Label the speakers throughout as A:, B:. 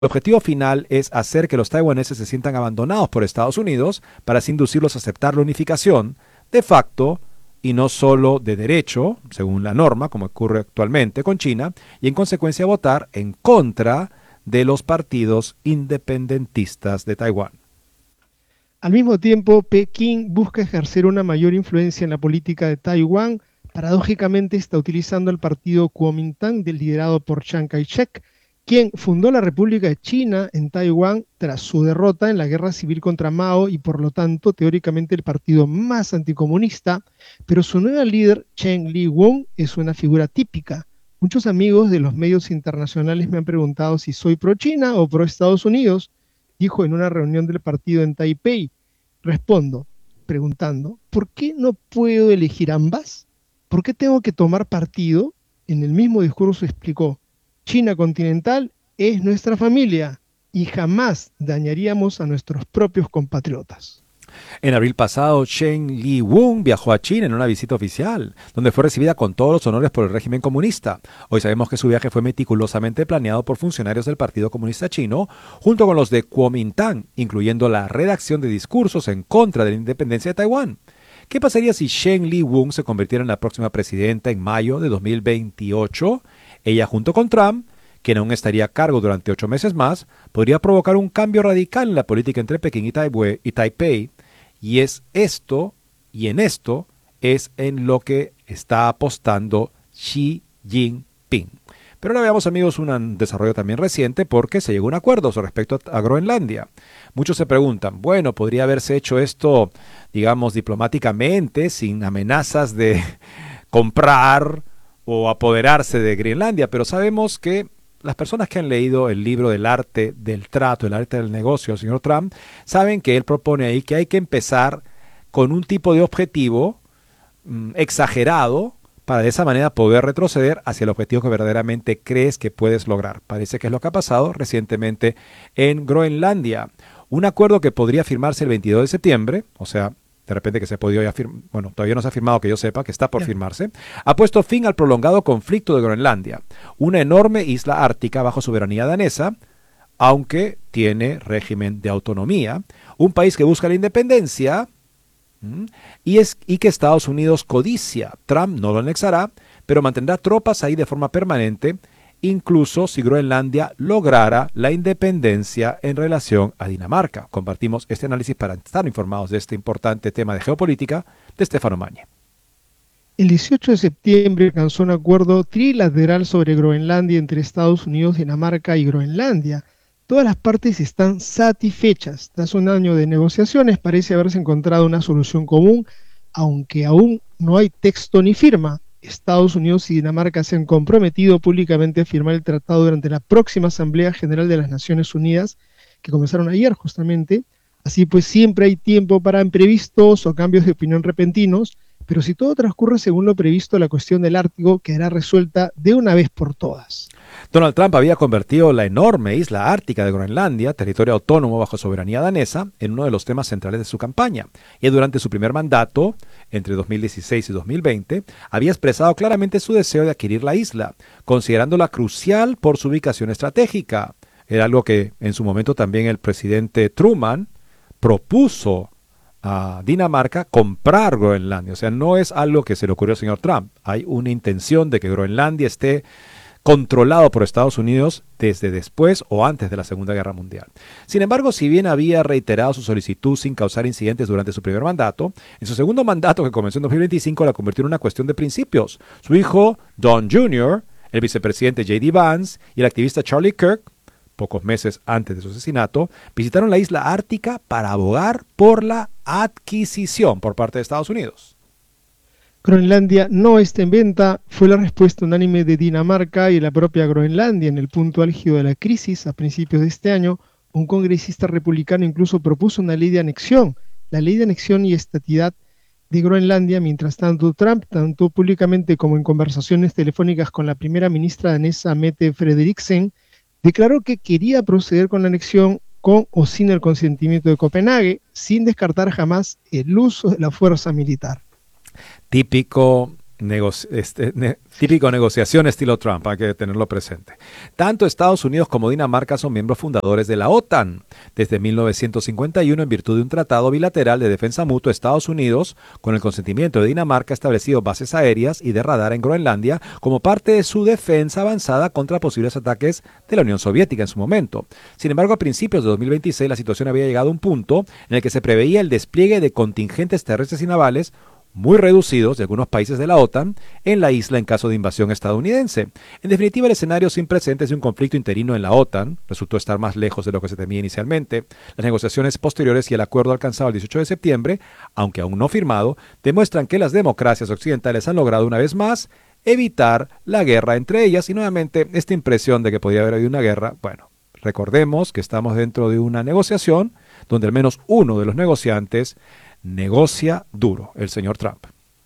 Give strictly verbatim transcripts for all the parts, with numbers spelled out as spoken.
A: El objetivo final es hacer que los taiwaneses se sientan abandonados por Estados Unidos para así inducirlos a aceptar la unificación de facto y no solo de derecho, según la norma, como ocurre actualmente con China, y en consecuencia votar en contra de los partidos independentistas de Taiwán.
B: Al mismo tiempo, Pekín busca ejercer una mayor influencia en la política de Taiwán. Paradójicamente está utilizando el partido Kuomintang, liderado por Chiang Kai-shek, quien fundó la República de China en Taiwán tras su derrota en la guerra civil contra Mao y por lo tanto teóricamente el partido más anticomunista, pero su nueva líder, Chen Li-won, es una figura típica. Muchos amigos de los medios internacionales me han preguntado si soy pro-China o pro-Estados Unidos, dijo en una reunión del partido en Taipei. Respondo, preguntando, ¿por qué no puedo elegir ambas? ¿Por qué tengo que tomar partido? En el mismo discurso explicó, China continental es nuestra familia y jamás dañaríamos a nuestros propios compatriotas.
A: En abril pasado, Chen Li-won viajó a China en una visita oficial, donde fue recibida con todos los honores por el régimen comunista. Hoy sabemos que su viaje fue meticulosamente planeado por funcionarios del Partido Comunista Chino, junto con los de Kuomintang, incluyendo la redacción de discursos en contra de la independencia de Taiwán. ¿Qué pasaría si Chen Li-won se convirtiera en la próxima presidenta en mayo de dos mil veintiocho? Ella, junto con Trump, quien aún estaría a cargo durante ocho meses más, podría provocar un cambio radical en la política entre Pekín y, Taipei, y Taipei, y es esto, y en esto, es en lo que está apostando Xi Jinping. Pero ahora veamos, amigos, un desarrollo también reciente porque se llegó a un acuerdo respecto a Groenlandia. Muchos se preguntan, bueno, ¿podría haberse hecho esto, digamos, diplomáticamente, sin amenazas de comprar o apoderarse de Groenlandia? Pero sabemos que las personas que han leído el libro del arte del trato, el arte del negocio del señor Trump, saben que él propone ahí que hay que empezar con un tipo de objetivo mmm, exagerado para de esa manera poder retroceder hacia el objetivo que verdaderamente crees que puedes lograr. Parece que es lo que ha pasado recientemente en Groenlandia. Un acuerdo que podría firmarse el veintidós de septiembre, o sea, de repente que se ha podido ya firmar, bueno, todavía no se ha firmado que yo sepa, que está por firmarse, ha puesto fin al prolongado conflicto de Groenlandia, una enorme isla ártica bajo soberanía danesa, aunque tiene régimen de autonomía, un país que busca la independencia ¿m? y es y que Estados Unidos codicia. Trump no lo anexará, pero mantendrá tropas ahí de forma permanente, incluso si Groenlandia lograra la independencia en relación a Dinamarca. Compartimos este análisis para estar informados de este importante tema de geopolítica de Stefano Magne.
B: El dieciocho de septiembre alcanzó un acuerdo trilateral sobre Groenlandia entre Estados Unidos, Dinamarca y Groenlandia. Todas las partes están satisfechas. Tras un año de negociaciones parece haberse encontrado una solución común, aunque aún no hay texto ni firma. Estados Unidos y Dinamarca se han comprometido públicamente a firmar el tratado durante la próxima Asamblea General de las Naciones Unidas, que comenzaron ayer justamente. Así pues, siempre hay tiempo para imprevistos o cambios de opinión repentinos, pero si todo transcurre según lo previsto, la cuestión del Ártico quedará resuelta de una vez por todas.
A: Donald Trump había convertido la enorme isla ártica de Groenlandia, territorio autónomo bajo soberanía danesa, en uno de los temas centrales de su campaña. Y durante su primer mandato, entre dos mil dieciséis y dos mil veinte, había expresado claramente su deseo de adquirir la isla, considerándola crucial por su ubicación estratégica. Era algo que en su momento también el presidente Truman propuso a Dinamarca comprar Groenlandia. O sea, no es algo que se le ocurrió al señor Trump. Hay una intención de que Groenlandia esté controlado por Estados Unidos desde después o antes de la Segunda Guerra Mundial. Sin embargo, si bien había reiterado su solicitud sin causar incidentes durante su primer mandato, en su segundo mandato, que comenzó en dos mil veinticinco, la convirtió en una cuestión de principios. Su hijo, Don junior, el vicepresidente J D Vance y el activista Charlie Kirk, pocos meses antes de su asesinato, visitaron la isla ártica para abogar por la adquisición por parte de Estados Unidos.
B: Groenlandia no está en venta, fue la respuesta unánime de Dinamarca y la propia Groenlandia. En el punto álgido de la crisis, a principios de este año, un congresista republicano incluso propuso una ley de anexión, la ley de anexión y estatidad de Groenlandia. Mientras tanto, Trump, tanto públicamente como en conversaciones telefónicas con la primera ministra danesa Mette Frederiksen, declaró que quería proceder con la anexión con o sin el consentimiento de Copenhague, sin descartar jamás el uso de la fuerza militar.
A: Típico Negoci este, ne típico negociación estilo Trump, hay que tenerlo presente. Tanto Estados Unidos como Dinamarca son miembros fundadores de la OTAN. Desde mil novecientos cincuenta y uno, en virtud de un tratado bilateral de defensa mutua, Estados Unidos, con el consentimiento de Dinamarca, ha establecido bases aéreas y de radar en Groenlandia como parte de su defensa avanzada contra posibles ataques de la Unión Soviética en su momento. Sin embargo, a principios de dos mil veintiséis, la situación había llegado a un punto en el que se preveía el despliegue de contingentes terrestres y navales muy reducidos de algunos países de la OTAN en la isla en caso de invasión estadounidense. En definitiva, el escenario sin precedentes de un conflicto interino en la OTAN resultó estar más lejos de lo que se temía inicialmente. Las negociaciones posteriores y el acuerdo alcanzado el dieciocho de septiembre, aunque aún no firmado, demuestran que las democracias occidentales han logrado una vez más evitar la guerra entre ellas, y nuevamente esta impresión de que podría haber habido una guerra. Bueno, recordemos que estamos dentro de una negociación donde al menos uno de los negociantes negocia duro, el señor Trump.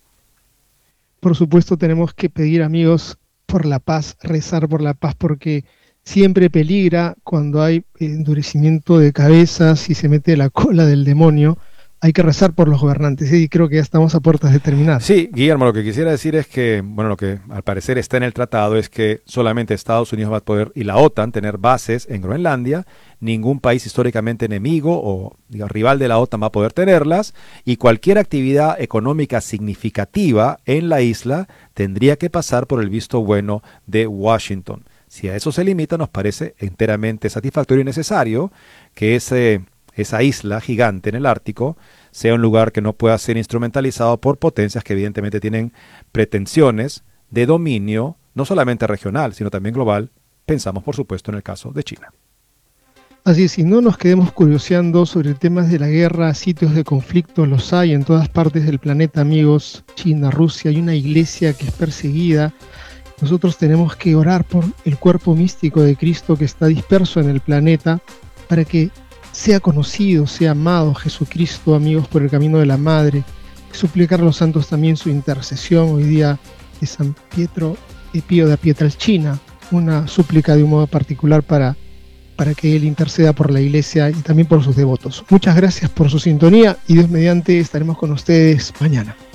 B: Por supuesto, tenemos que pedir, amigos, por la paz, rezar por la paz, porque siempre peligra cuando hay endurecimiento de cabezas y se mete la cola del demonio. Hay que rezar por los gobernantes, y creo que ya estamos a puertas de terminar.
A: Sí, Guillermo, lo que quisiera decir es que, bueno, lo que al parecer está en el tratado es que solamente Estados Unidos va a poder, y la OTAN, tener bases en Groenlandia. Ningún país históricamente enemigo o digamos, rival de la OTAN va a poder tenerlas, y cualquier actividad económica significativa en la isla tendría que pasar por el visto bueno de Washington. Si a eso se limita, nos parece enteramente satisfactorio y necesario que ese... esa isla gigante en el Ártico sea un lugar que no pueda ser instrumentalizado por potencias que evidentemente tienen pretensiones de dominio, no solamente regional, sino también global. Pensamos, por supuesto, en el caso de China.
B: Así es, y no nos quedemos curioseando sobre temas de la guerra, sitios de conflicto, los hay en todas partes del planeta, amigos. China, Rusia, hay una iglesia que es perseguida. Nosotros tenemos que orar por el cuerpo místico de Cristo que está disperso en el planeta, para que sea conocido, sea amado Jesucristo, amigos, por el camino de la Madre. Suplicar a los santos también su intercesión. Hoy día de San Pietro y Pío de Pietrelcina, una súplica de un modo particular para, para que él interceda por la Iglesia y también por sus devotos. Muchas gracias por su sintonía, y Dios mediante estaremos con ustedes mañana.